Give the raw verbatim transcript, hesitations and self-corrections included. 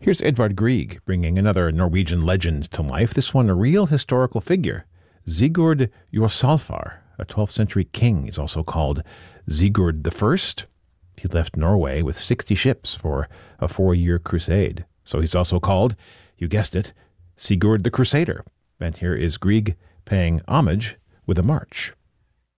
Here's Edvard Grieg bringing another Norwegian legend to life, this one a real historical figure. Sigurd Jorsalfar, a twelfth century king. He's also called Sigurd the First. He left Norway with sixty ships for a four-year crusade. So he's also called, you guessed it, Sigurd the Crusader. And here is Grieg paying homage with a march.